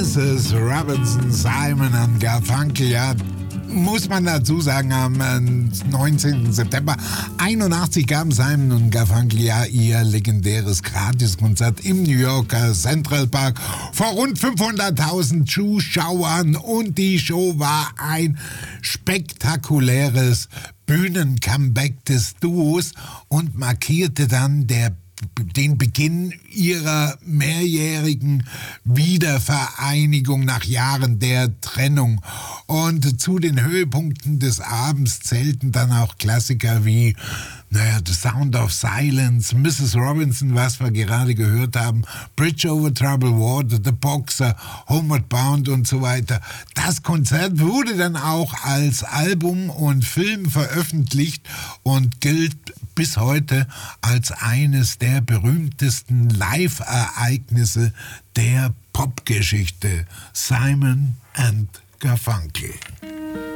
Mrs. Robinson, Simon und Garfunkel, ja, muss man dazu sagen, am 19. September 81 gaben Simon und Garfunkel ja ihr legendäres Gratiskonzert im New Yorker Central Park vor rund 500.000 Zuschauern und die Show war ein spektakuläres Bühnencomeback des Duos und markierte dann den Beginn ihrer mehrjährigen Wiedervereinigung nach Jahren der Trennung. Und zu den Höhepunkten des Abends zählten dann auch Klassiker wie The Sound of Silence, Mrs. Robinson, was wir gerade gehört haben, Bridge over Troubled Water, The Boxer, Homeward Bound und so weiter. Das Konzert wurde dann auch als Album und Film veröffentlicht und gilt bis heute als eines der berühmtesten Live-Ereignisse der Popgeschichte. Simon and Garfunkel.